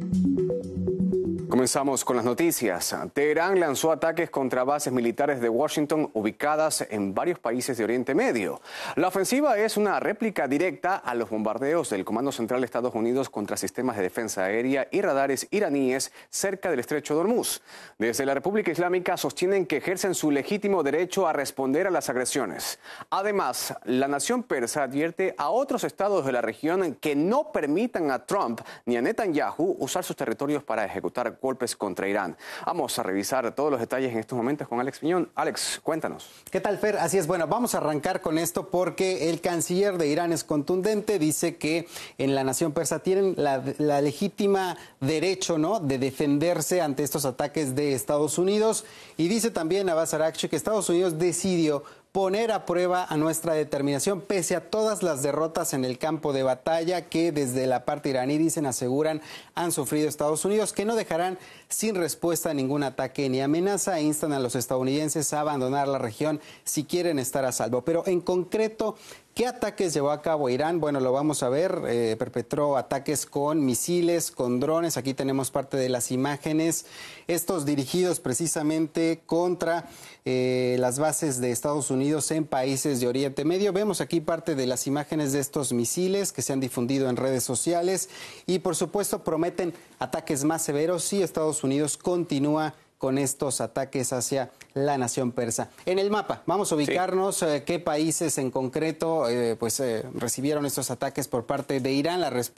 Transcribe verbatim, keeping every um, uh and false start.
Comenzamos con las noticias. Teherán lanzó ataques contra bases militares de Washington ubicadas en varios países de Oriente Medio. La ofensiva es una réplica directa a los bombardeos del Comando Central de Estados Unidos contra sistemas de defensa aérea y radares iraníes cerca del Estrecho de Hormuz. Desde la República Islámica sostienen que ejercen su legítimo derecho a responder a las agresiones. Además, la nación persa advierte a otros estados de la región que no permitan a Trump ni a Netanyahu usar sus territorios para ejecutar golpes contra Irán. Vamos a revisar todos los detalles en estos momentos con Alex Piñón. Alex, cuéntanos. ¿Qué tal, Fer? Así es, bueno, vamos a arrancar con esto porque el canciller de Irán es contundente, dice que en la nación persa tienen la, la legítima derecho, ¿no?, de defenderse ante estos ataques de Estados Unidos, y dice también Abbas Araghchi que Estados Unidos decidió poner a prueba a nuestra determinación pese a todas las derrotas en el campo de batalla que desde la parte iraní, dicen, aseguran han sufrido Estados Unidos, que no dejarán sin respuesta a ningún ataque ni amenaza e instan a los estadounidenses a abandonar la región si quieren estar a salvo. Pero en concreto, ¿qué ataques llevó a cabo Irán? Bueno, lo vamos a ver. Eh, perpetró ataques con misiles, con drones. Aquí tenemos parte de las imágenes. Estos dirigidos precisamente contra eh, las bases de Estados Unidos en países de Oriente Medio. Vemos aquí parte de las imágenes de estos misiles que se han difundido en redes sociales. Y por supuesto prometen ataques más severos si Estados Unidos continúa con estos ataques hacia la nación persa. En el mapa, vamos a ubicarnos, sí. eh, qué países en concreto eh, pues, eh, recibieron estos ataques por parte de Irán. La respuesta